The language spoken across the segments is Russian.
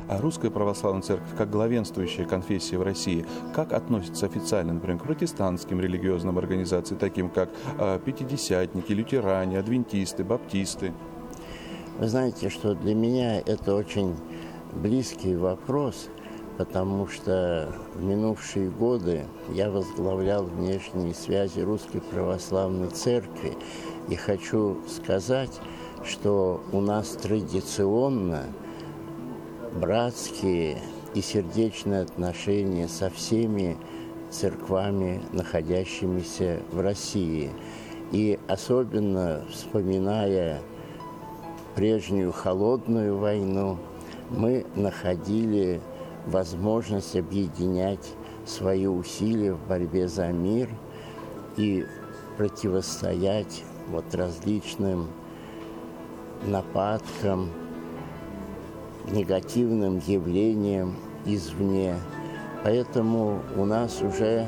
А Русская Православная Церковь, как главенствующая конфессия в России, как относится официально, например, к протестантским религиозным организациям, таким как пятидесятники, лютеране, адвентисты, баптисты? Вы знаете, что для меня это очень близкий вопрос, потому что в минувшие годы я возглавлял внешние связи Русской Православной Церкви. И хочу сказать, что у нас традиционно братские и сердечные отношения со всеми церквами, находящимися в России. И особенно вспоминая прежнюю холодную войну, мы находили возможность объединять свои усилия в борьбе за мир и противостоять различным нападкам, негативным явлениям извне. Поэтому у нас уже,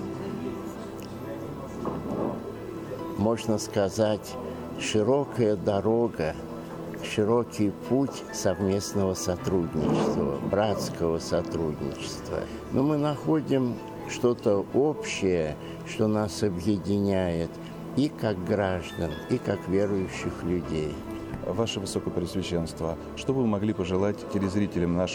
можно сказать, широкая дорога, широкий путь совместного сотрудничества, братского сотрудничества. Но мы находим что-то общее, что нас объединяет и как граждан, и как верующих людей. Ваше Высокопреосвященство, что вы могли пожелать телезрителям нашего